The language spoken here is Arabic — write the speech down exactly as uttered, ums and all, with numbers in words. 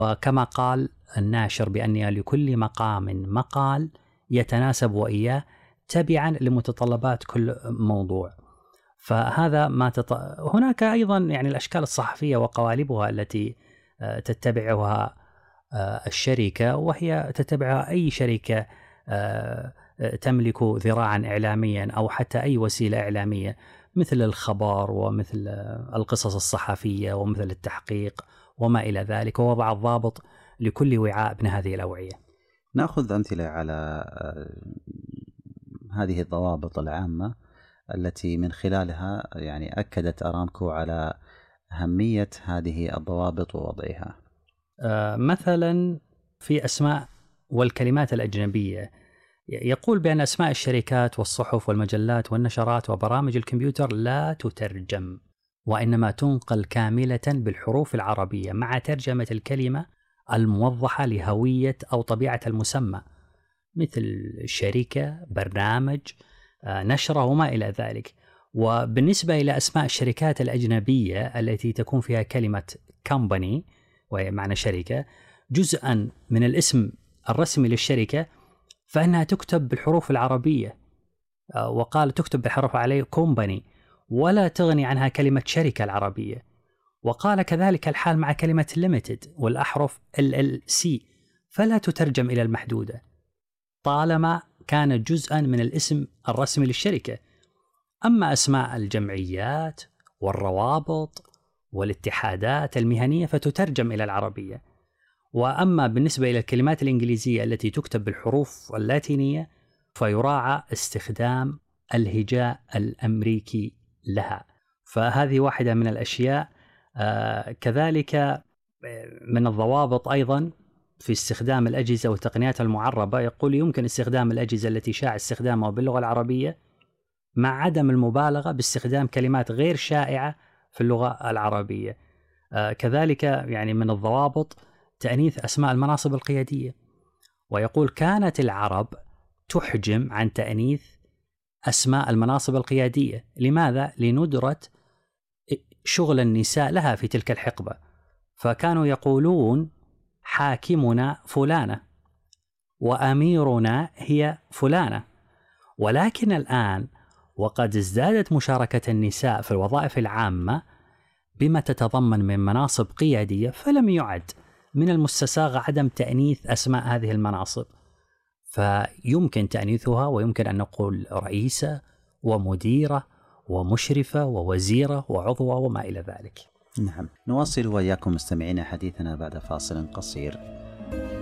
وكما قال الناشر بأن لكل مقام مقال يتناسب وإياه تبعا لمتطلبات كل موضوع. فهذا ما تط... هناك أيضا يعني الأشكال الصحفية وقوالبها التي تتبعها الشركة، وهي تتبعها أي شركة تملك ذراعا إعلاميا أو حتى أي وسيلة إعلامية، مثل الخبر ومثل القصص الصحفية ومثل التحقيق وما إلى ذلك، ووضع الضابط لكل وعاء من هذه الأوعية. نأخذ أمثلة على هذه الضوابط العامة التي من خلالها يعني أكدت أرامكو على أهمية هذه الضوابط ووضعها. آه مثلا في أسماء والكلمات الأجنبية، يقول بأن أسماء الشركات والصحف والمجلات والنشرات وبرامج الكمبيوتر لا تترجم، وإنما تنقل كاملة بالحروف العربية مع ترجمة الكلمة الموضحة لهوية أو طبيعة المسمى، مثل شركة، برنامج، نشرة وما إلى ذلك. وبالنسبة إلى أسماء الشركات الأجنبية التي تكون فيها كلمة company وهي معنى شركة جزءا من الاسم الرسمي للشركة، فإنها تكتب بالحروف العربية، وقال تكتب بحرف عليه company ولا تغني عنها كلمة شركة العربية. وقال كذلك الحال مع كلمة limited والأحرف إل إل سي، فلا تترجم إلى المحدودة طالما كانت جزءا من الاسم الرسمي للشركة. أما أسماء الجمعيات والروابط والاتحادات المهنية فتترجم إلى العربية. وأما بالنسبة إلى الكلمات الإنجليزية التي تكتب بالحروف اللاتينية فيراعى استخدام الهجاء الأمريكي لها. فهذه واحدة من الأشياء. آه كذلك من الضوابط أيضا في استخدام الأجهزة والتقنيات المعربة، يقول يمكن استخدام الأجهزة التي شاع استخدامها باللغة العربية مع عدم المبالغة باستخدام كلمات غير شائعة في اللغة العربية. آه كذلك يعني من الضوابط تأنيث أسماء المناصب القيادية، ويقول كانت العرب تحجم عن تأنيث أسماء المناصب القيادية. لماذا؟ لندرة شغل النساء لها في تلك الحقبة، فكانوا يقولون حاكمنا فلانة وأميرنا هي فلانة. ولكن الآن وقد ازدادت مشاركة النساء في الوظائف العامة بما تتضمن من مناصب قيادية، فلم يعد من المستساغ عدم تأنيث أسماء هذه المناصب، فيمكن تأنيثها ويمكن أن نقول رئيسة ومديرة ومشرفة ووزيرة وعضوة وما إلى ذلك. نعم، نواصل وإياكم مستمعين حديثنا بعد فاصل قصير.